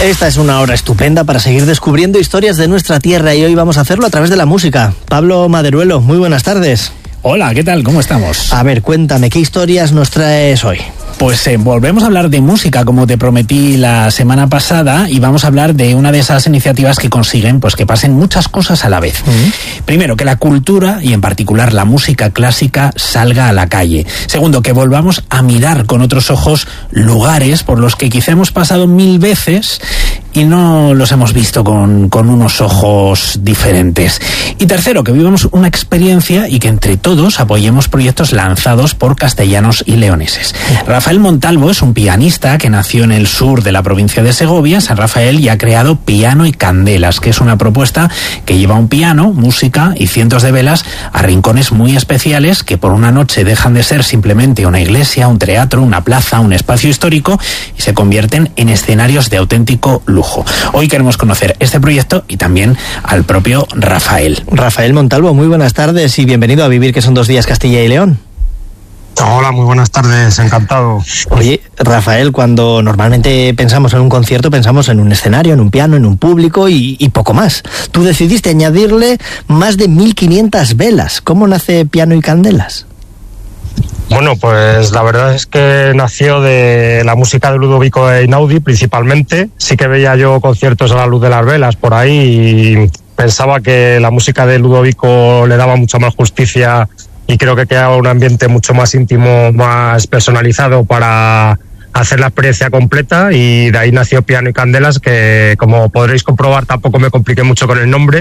Esta es una hora estupenda para seguir descubriendo historias de nuestra tierra y hoy vamos a hacerlo a través de la música. Pablo Maderuelo, muy buenas tardes. Hola, ¿qué tal? ¿Cómo estamos? A ver, cuéntame, ¿qué historias nos traes hoy? Pues volvemos a hablar de música, como te prometí la semana pasada, y vamos a hablar de una de esas iniciativas que consiguen pues que pasen muchas cosas a la vez. Primero, que la cultura, y en particular la música clásica, salga a la calle. Segundo, que volvamos a mirar con otros ojos lugares por los que quizá hemos pasado 1000 veces y no los hemos visto con unos ojos diferentes. Y tercero, que vivamos una experiencia y que entre todos apoyemos proyectos lanzados por castellanos y leoneses. Rafael Montalvo es un pianista que nació en el sur de la provincia de Segovia, San Rafael, y ha creado Piano y Candelas, que es una propuesta que lleva un piano, música y cientos de velas a rincones muy especiales que por una noche dejan de ser simplemente una iglesia, un teatro, una plaza, un espacio histórico y se convierten en escenarios de auténtico lujo. Hoy queremos conocer este proyecto y también al propio Rafael. Rafael Montalvo, muy buenas tardes y bienvenido a Vivir, que son 2 días Castilla y León. Hola, muy buenas tardes, encantado. Oye, Rafael, cuando normalmente pensamos en un concierto, pensamos en un escenario, en un piano, en un público y poco más. Tú decidiste añadirle más de 1500 velas. ¿Cómo nace Piano y Candelas? Bueno, pues la verdad es que nació de la música de Ludovico Einaudi principalmente. Sí que veía yo conciertos a la luz de las velas por ahí y pensaba que la música de Ludovico le daba mucha más justicia y creo que quedaba un ambiente mucho más íntimo, más personalizado para hacer la experiencia completa, y de ahí nació Piano y Candelas, que como podréis comprobar tampoco me compliqué mucho con el nombre,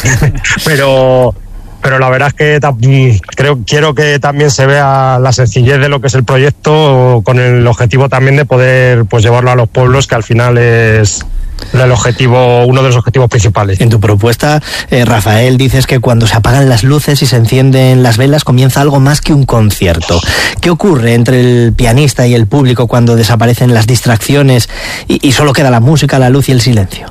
pero la verdad es que quiero que también se vea la sencillez de lo que es el proyecto, con el objetivo también de poder pues llevarlo a los pueblos, que al final es uno de los objetivos principales. En tu propuesta, Rafael, dices que cuando se apagan las luces y se encienden las velas comienza algo más que un concierto. ¿Qué ocurre entre el pianista y el público cuando desaparecen las distracciones y solo queda la música, la luz y el silencio?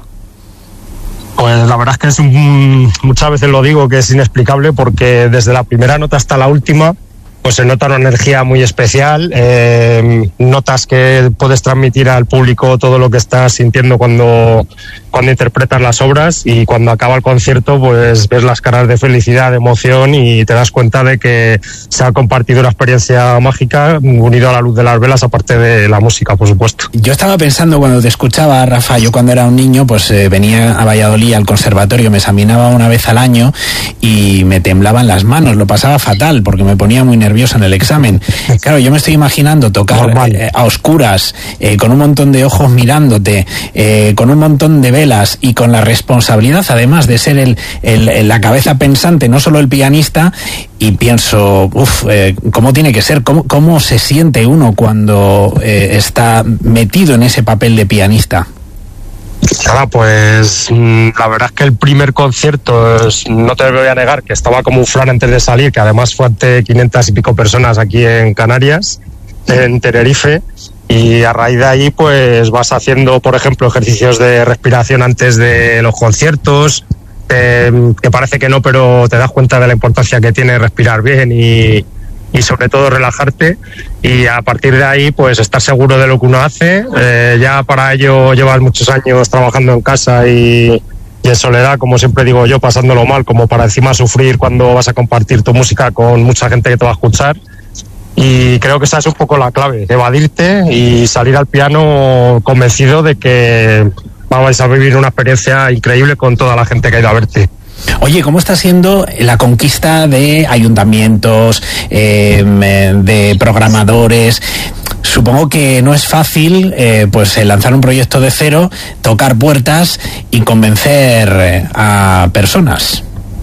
Pues la verdad es que muchas veces lo digo que es inexplicable, porque desde la primera nota hasta la última pues se nota una energía muy especial, notas que puedes transmitir al público todo lo que estás sintiendo cuando interpretas las obras, y cuando acaba el concierto pues ves las caras de felicidad, de emoción, y te das cuenta de que se ha compartido una experiencia mágica unido a la luz de las velas, aparte de la música, por supuesto. Yo estaba pensando cuando te escuchaba, Rafa, yo cuando era un niño pues venía a Valladolid al conservatorio, me examinaba una vez al año y me temblaban las manos, lo pasaba fatal porque me ponía muy nervioso en el examen. Claro, yo me estoy imaginando tocar a oscuras, con un montón de ojos mirándote, con un montón de velas y con la responsabilidad además de ser la cabeza pensante, no solo el pianista, y pienso, ¿cómo tiene que ser? ¿Cómo se siente uno cuando está metido en ese papel de pianista? Claro, pues la verdad es que el primer concierto, no te voy a negar que estaba como un flan antes de salir, que además fue ante 500 y pico personas aquí en Canarias, en Tenerife, y a raíz de ahí pues vas haciendo, por ejemplo, ejercicios de respiración antes de los conciertos, que parece que no, pero te das cuenta de la importancia que tiene respirar bien y sobre todo relajarte, y a partir de ahí pues estar seguro de lo que uno hace. Ya para ello llevas muchos años trabajando en casa y en soledad, como siempre digo yo, pasándolo mal, como para encima sufrir cuando vas a compartir tu música con mucha gente que te va a escuchar. Y creo que esa es un poco la clave, evadirte y salir al piano convencido de que vais a vivir una experiencia increíble con toda la gente que ha ido a verte. Oye, ¿cómo está siendo la conquista de ayuntamientos, de programadores? Supongo que no es fácil lanzar un proyecto de cero, tocar puertas y convencer a personas.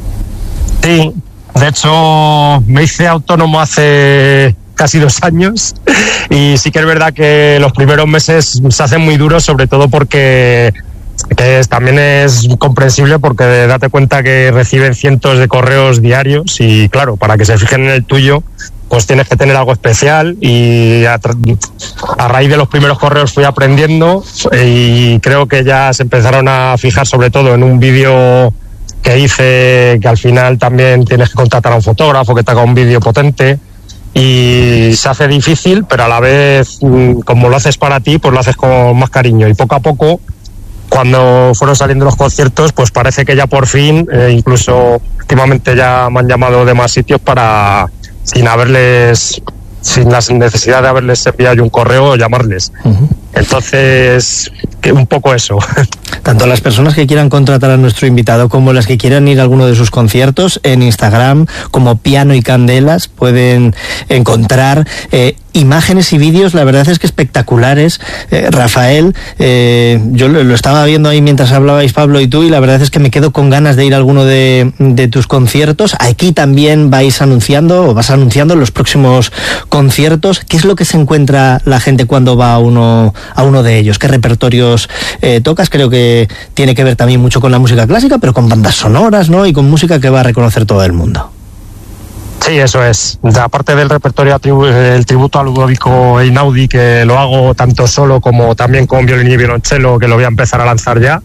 Sí, de hecho me hice autónomo hace casi 2 años y sí que es verdad que los primeros meses se hacen muy duros, sobre todo porque también es comprensible, porque date cuenta que reciben cientos de correos diarios y claro, para que se fijen en el tuyo pues tienes que tener algo especial, y a raíz de los primeros correos fui aprendiendo y creo que ya se empezaron a fijar sobre todo en un vídeo que hice, que al final también tienes que contratar a un fotógrafo que te haga un vídeo potente, y se hace difícil, pero a la vez como lo haces para ti pues lo haces con más cariño, y poco a poco cuando fueron saliendo los conciertos, pues parece que ya por fin, incluso últimamente ya me han llamado de más sitios sin la necesidad de haberles enviado yo un correo o llamarles. Entonces, un poco eso. Tanto las personas que quieran contratar a nuestro invitado como las que quieran ir a alguno de sus conciertos, en Instagram como Piano y Candelas pueden encontrar imágenes y vídeos, la verdad es que espectaculares. Rafael, yo lo estaba viendo ahí mientras hablabais Pablo y tú, y la verdad es que me quedo con ganas de ir a alguno de tus conciertos. Aquí también vas anunciando los próximos conciertos. ¿Qué es lo que se encuentra la gente cuando va a uno de ellos? ¿Qué repertorios tocas? Creo que tiene que ver también mucho con la música clásica, pero con bandas sonoras, ¿no? Y con música que va a reconocer todo el mundo. Sí, eso es. Aparte del repertorio, el tributo a Ludovico Einaudi, que lo hago tanto solo como también con violín y violonchelo, que lo voy a empezar a lanzar ya.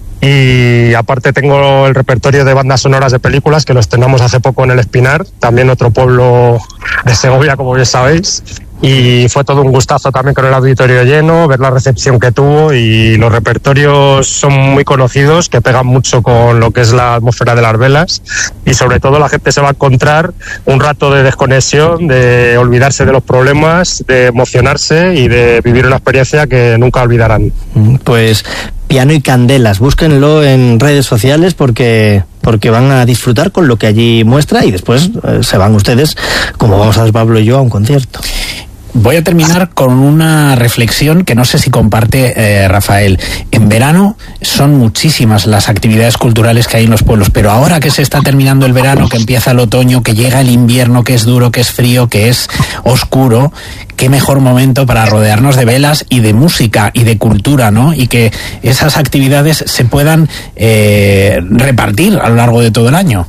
Y aparte tengo el repertorio de bandas sonoras de películas, que lo estrenamos hace poco en El Espinar, también otro pueblo de Segovia, como bien sabéis. Y fue todo un gustazo también con el auditorio lleno, ver la recepción que tuvo, y los repertorios son muy conocidos, que pegan mucho con lo que es la atmósfera de las velas, y sobre todo la gente se va a encontrar un rato de desconexión, de olvidarse de los problemas, de emocionarse y de vivir una experiencia que nunca olvidarán. Pues Piano y Candelas, búsquenlo en redes sociales porque van a disfrutar con lo que allí muestra, y después se van ustedes, como vamos a hacer Pablo y yo, a un concierto. Voy a terminar con una reflexión que no sé si comparte Rafael. En verano son muchísimas las actividades culturales que hay en los pueblos, pero ahora que se está terminando el verano, que empieza el otoño, que llega el invierno, que es duro, que es frío, que es oscuro, qué mejor momento para rodearnos de velas y de música y de cultura, ¿no? Y que esas actividades se puedan repartir a lo largo de todo el año.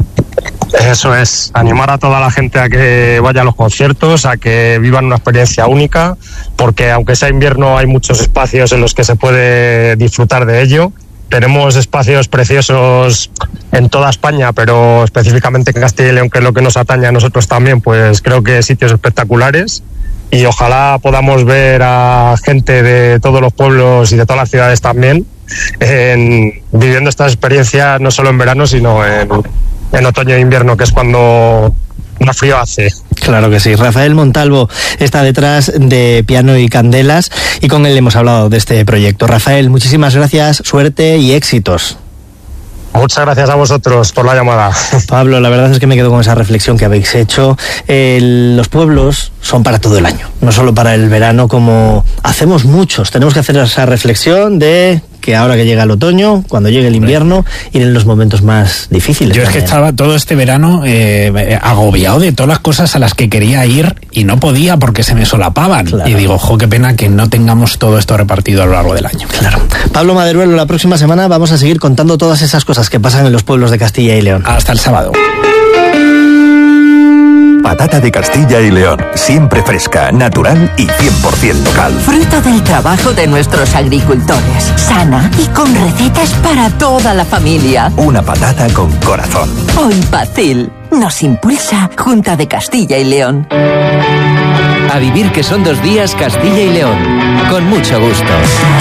Eso es, animar a toda la gente a que vaya a los conciertos, a que vivan una experiencia única, porque aunque sea invierno hay muchos espacios en los que se puede disfrutar de ello. Tenemos espacios preciosos en toda España, pero específicamente en Castilla y León, que es lo que nos atañe a nosotros también, pues creo que sitios espectaculares, y ojalá podamos ver a gente de todos los pueblos y de todas las ciudades también viviendo estas experiencias, no solo en verano, sino en otoño e invierno, que es cuando más frío hace. Claro que sí. Rafael Montalvo está detrás de Piano y Candelas, y con él hemos hablado de este proyecto. Rafael, muchísimas gracias, suerte y éxitos. Muchas gracias a vosotros por la llamada. Pablo, la verdad es que me quedo con esa reflexión que habéis hecho. Los pueblos son para todo el año, no solo para el verano, como hacemos muchos. Tenemos que hacer esa reflexión de que ahora que llega el otoño, cuando llegue el invierno, ir en los momentos más difíciles. Yo también. Es que estaba todo este verano agobiado de todas las cosas a las que quería ir y no podía porque se me solapaban. Claro. Y digo, qué pena que no tengamos todo esto repartido a lo largo del año. Claro. Pablo Maderuelo, la próxima semana vamos a seguir contando todas esas cosas que pasan en los pueblos de Castilla y León. Hasta el sábado. Patata de Castilla y León, siempre fresca, natural y 100% local. Fruto del trabajo de nuestros agricultores, sana y con recetas para toda la familia. Una patata con corazón. Hoy Pacil nos impulsa Junta de Castilla y León. A vivir que son 2 días Castilla y León, con mucho gusto.